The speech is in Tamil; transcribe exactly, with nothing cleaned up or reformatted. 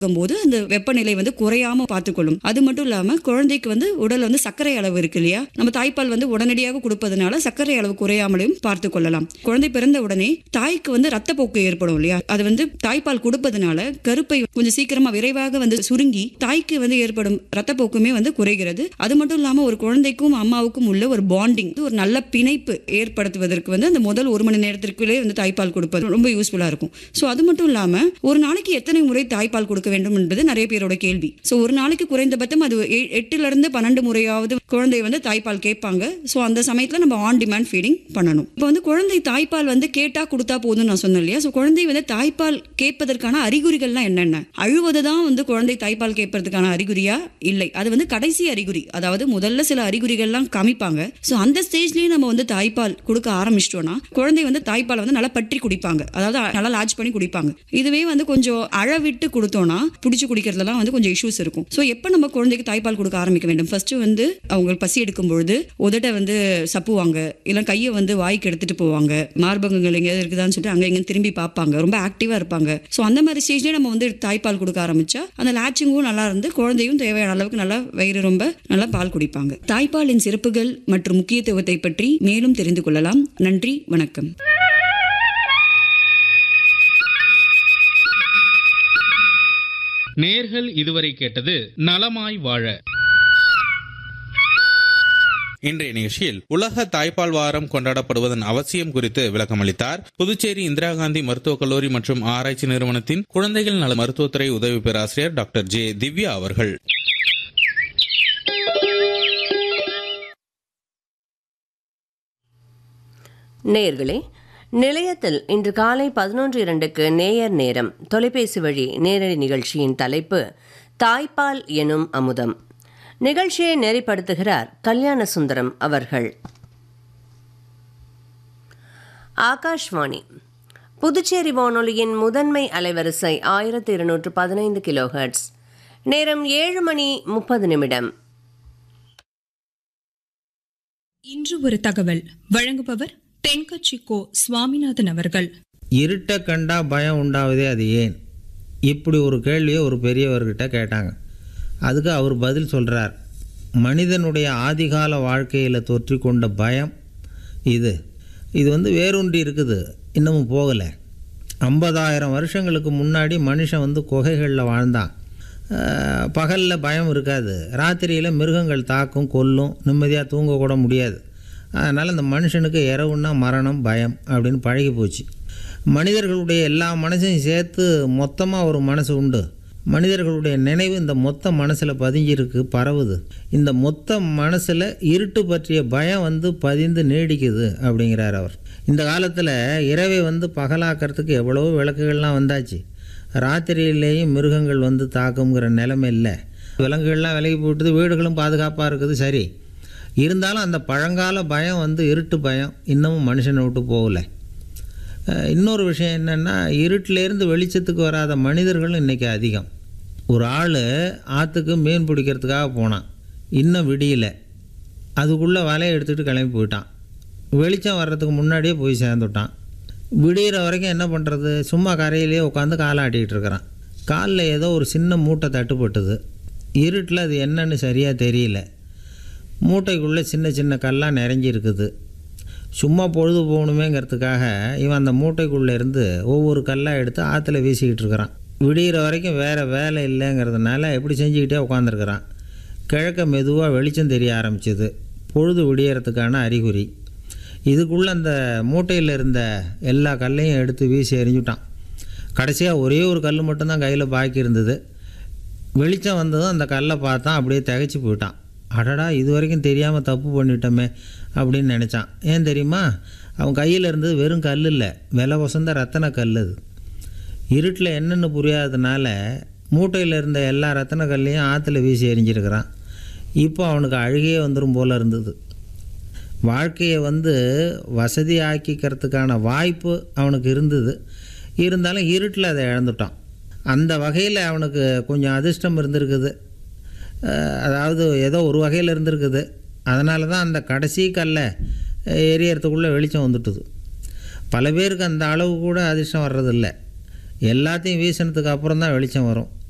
போது அந்த வெப்பநிலை வந்து குறையாம பார்த்துக்கொள்ளும். அது மட்டும் இல்லாம குழந்தைக்கு வந்து உடல் வந்து சர்க்கரை அளவு இருக்கு இல்லையா, நம்ம தாய்ப்பால் வந்து உடனடியாக கொடுப்பதனால சர்க்கரை அளவு குறையாமலையும் பார்த்து கொள்ளலாம். குழந்தை பிறந்த உடனே தாய்க்கு வந்து ரத்தப்போக்கு ஏற்படும் இல்லையா, அது வந்து தாய்ப்பால் கொடுப்பதனால கருப்பை கொஞ்சம் சீக்கிரமா விரைவாக வந்து சுருங்கி தாய்க்கு வந்து ஏற்படும் ரத்தப்போக்குமே வந்து குறைகிறது. அது மட்டும் இல்லாம ஒரு குழந்தைக்கும் அம்மாவுக்கும் உள்ள ஒரு பாண்டிங், ஒரு நல்ல பிணைப்பு ஏற்படுத்துவதற்கு வந்து அந்த முதல் ஒரு மணி நேரத்திற்குள்ளே வந்து தாய்ப்பால் கொடுப்பது ரொம்ப யூஸ்ஃபுல்லா இருக்கும். ஸோ அது மட்டும் இல்லாம ஒரு நாளைக்கு எத்தனை முறை தாய்ப்பால் கொடுக்க வேண்டும் என்பது நிறைய பேரோட கேள்வி. ஸோ ஒரு நாளைக்கு குறைந்தபட்சம் அது எட்டுல இருந்து பன்னெண்டு முறையாவது குழந்தை வந்து தாய்ப்பால் கேட்பாங்க. ஸோ அந்த சமயத்தில் நம்ம ஆன் டிமாண்ட் ஃபீடிங் பண்ணணும். இப்போ வந்து குழந்தை தாய்ப்பால் வந்து கேட்டா கொடுத்தா போதும் நான் சொன்னேன் இல்லையா. ஸோ குழந்தை வந்து தாய்ப்பால் கேட்பதற்கான அறிகுறிகள்லாம் என்னென்ன, அழுவதுதான் வந்து குழந்தை தாய்ப்பால் கேட்பதற்கான அறிகுறியா இல்லை, அது வந்து கடைசி அறிகுறி. அதாவது முதல்ல சில அறிகுறிகள்லாம் காமிப்பாங்க. ஸோ அந்த ஸ்டேஜ்லயே நம்ம வந்து தாய்ப்பால் கொடுக்க ஆரம்பிச்சிட்டோம்னா குழந்தை வந்து தாய்ப்பால் வந்து நல்லா பற்றி குடிப்பாங்க, அதாவது நல்லா லாட்ச் பண்ணி குடிப்பாங்க. இதுவே வந்து கொஞ்சம் அழவிட்டு கொடுத்தோம்னா பிடிச்சி குடிக்கிறதுலாம் வந்து கொஞ்சம் இஷ்யூஸ் இருக்கும். ஸோ எப்போ நம்ம குழந்தைக்கு தாய்ப்பால் கொடுக்க ஆரம்பிக்க வேண்டும், ஃபர்ஸ்ட் வந்து அவங்க பசி எடுக்கும் பொழுது உதட்ட வந்து சப்புவாங்க, இல்லை கையை வந்து வாய்க்கு எடுத்துட்டு போவாங்க, மார்பகங்கள் எங்கேயாவது இருக்குதான்னு சொல்லிட்டு அங்கே எங்கே திரும்பி பார்ப்பாங்க, ரொம்ப ஆக்டிவா இருப்பாங்க. ஸோ அந்த மாதிரி ஸ்டேஜ்லேயே நம்ம வந்து தாய்ப்பால் கொடுக்க ஆரம்பிச்சா அந்த லாட்சிங்கும் நல்லா இருந்து குழந்தையும் தேவையான அளவுக்கு நல்லா வயிறு ரொம்ப நல்லா பால் குடிப்பாங்க. தாய்ப்பாலின் சிறப்புகள் மற்றும் முக்கியத்துவத்தை பற்றி மேலும் தெரிந்து கொள்ளலாம். நன்றி, வணக்கம். நேர்கள் இதுவரை கேட்டது நலமாய் வாழ. இன்றைய நிகழ்ச்சியில் உலக தாய்ப்பால் வாரம் கொண்டாடப்படுவதன் அவசியம் குறித்து விளக்கமளித்தார் புதுச்சேரி இந்திரா காந்தி மருத்துவக் கல்லூரி மற்றும் ஆராய்ச்சி நிறுவனத்தின் குழந்தைகள் நல மருத்துவத்துறை உதவி பேராசிரியர் டாக்டர் ஜே திவ்யா அவர்கள். நேயர்களே, நிலையத்தில் இன்று காலை பதினொன்று இரண்டுக்கு நேயர் நேரம் தொலைபேசி வழி நேரடி நிகழ்ச்சியின் தலைப்பு தாய்ப்பால் எனும் அமுதம். நிகழ்ச்சியை நெறிப்படுத்துகிறார் கல்யாண சுந்தரம் அவர்கள். ஆகாஷ்வாணி புதுச்சேரி வானொலியின் முதன்மை அலைவரிசை ஆயிரத்தி இருநூற்று பதினைந்து கிலோ ஹெர்ட்ஸ். நேரம் ஏழு மணி முப்பது நிமிடம். இன்று ஒரு தகவல் வழங்குபவர் தென்கட்சி கோ சுவாமிநாதன் அவர்கள். இருட்ட கண்டா பயம் உண்டாவதே அது ஏன்? இப்படி ஒரு கேள்வியை ஒரு பெரியவர்கிட்ட கேட்டாங்க. அதுக்கு அவர் பதில் சொல்கிறார், மனிதனுடைய ஆதிகால வாழ்க்கையில் தொற்றி கொண்ட பயம் இது இது வந்து வேரூன்றி இருக்குது, இன்னமும் போகலை. ஐம்பதாயிரம் வருஷங்களுக்கு முன்னாடி மனுஷன் வந்து குகைகளில் வாழ்ந்தான். பகலில் பயம் இருக்காது, ராத்திரியில் மிருகங்கள் தாக்கும் கொல்லும், நிம்மதியாக தூங்கக்கூட முடியாது. அதனால் இந்த மனுஷனுக்கு இரவுன்னா மரணம் பயம் அப்படின்னு பழகி போச்சு. மனிதர்களுடைய எல்லா மனசையும் சேர்த்து மொத்தமாக ஒரு மனசு உண்டு. மனிதர்களுடைய நினைவு இந்த மொத்த மனசில் பதிஞ்சிருக்கு, பரவுது. இந்த மொத்த மனசில் இருட்டு பற்றிய பயம் வந்து பதிந்து நீடிக்குது அப்படிங்கிறார் அவர். இந்த காலத்தில் இரவை வந்து பகலாக்கிறதுக்கு எவ்வளவோ விளக்குகள்லாம் வந்தாச்சு. ராத்திரியிலேயும் மிருகங்கள் வந்து தாக்குங்கிற நிலைமை இல்லை. விலங்குகள்லாம் விலகி போட்டுது, வீடுகளும் பாதுகாப்பாக இருக்குது. சரி, இருந்தாலும் அந்த பழங்கால பயம் வந்து இருட்டு பயம் இன்னமும் மனுஷனை விட்டு போகலை. இன்னொரு விஷயம் என்னென்னா, இருட்டிலேருந்து வெளிச்சத்துக்கு வராத மனிதர்களும் இன்றைக்கி அதிகம். ஒரு ஆள் ஆற்றுக்கு மீன் பிடிக்கிறதுக்காக போனான், இன்னும் விடியலை. அதுக்குள்ளே வலையை எடுத்துகிட்டு கிளம்பி போயிட்டான். வெளிச்சம் வர்றதுக்கு முன்னாடியே போய் சேர்ந்துட்டான். விடிகிற வரைக்கும் என்ன பண்ணுறது, சும்மா கரையிலேயே உட்காந்து காலை ஆட்டிகிட்டு இருக்கிறான். காலில் ஏதோ ஒரு சின்ன மூட்டை தட்டுப்பட்டுது. இருட்டில் அது என்னன்னு சரியாக தெரியல. மூட்டைக்குள்ளே சின்ன சின்ன கல்லாக நிறைஞ்சி இருக்குது. சும்மா பொழுது போகணுமேங்கிறதுக்காக இவன் அந்த மூட்டைக்குள்ளே இருந்து ஒவ்வொரு கல்லாக எடுத்து ஆற்றுல வீசிக்கிட்டு இருக்கிறான். விடிகிற வரைக்கும் வேறு வேலை இல்லைங்கிறதுனால எப்படி செஞ்சுக்கிட்டே உட்காந்துருக்கிறான். கிழக்க மெதுவாக வெளிச்சம் தெரிய ஆரம்பிச்சிது, பொழுது விடியறதுக்கான அறிகுறி. இதுக்குள்ளே அந்த மூட்டையில் இருந்த எல்லா கல்லையும் எடுத்து வீசி எறிஞ்சுட்டான். கடைசியாக ஒரே ஒரு கல் மட்டும்தான் கையில் பாக்கி இருந்தது. வெளிச்சம் வந்ததும் அந்த கல்லை பார்த்தான், அப்படியே திகைச்சு போயிட்டான். அடடா, இது வரைக்கும் தெரியாமல் தப்பு பண்ணிட்டோமே அப்படின்னு நினச்சான். ஏன் தெரியுமா, அவன் கையில் இருந்தது வெறும் கல் இல்லை, விலை வசந்த ரத்தன கல். அது இருட்டில் என்னென்னு புரியாததுனால மூட்டையில் இருந்த எல்லா ரத்தன கல்லையும் ஆற்றுல வீசி எறிஞ்சிருக்கிறான். இப்போ அவனுக்கு அழுகையே வந்துடும் போல் இருந்தது. வாழ்க்கையை வந்து வசதி ஆக்கிக்கிறதுக்கான வாய்ப்பு அவனுக்கு இருந்தது, இருந்தாலும் இருட்டில் அதை இழந்துட்டான். அந்த வகையில் அவனுக்கு கொஞ்சம் அதிர்ஷ்டம் இருந்திருக்குது. அதாவது ஏதோ ஒரு வகையில் இருந்திருக்குது. அதனால தான் அந்த கடைசி கல்லை எரியறதுக்குள்ளே வெளிச்சம் வந்துட்டுது. பல பேருக்கு அந்த அளவு கூட அதிர்ஷ்டம் வர்றதில்லை. எல்லாத்தையும் வீசினதுக்கு அப்புறம் தான் வெளிச்சம் வரும்.